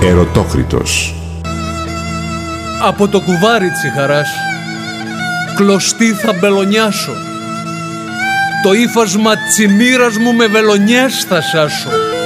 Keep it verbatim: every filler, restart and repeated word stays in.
Ερωτόκριτος. Από το κουβάρι τσιχαράς, κλωστή θα μπελονιάσω. Το ύφασμα τσιμήρας μου με βελονιές θα σάσω.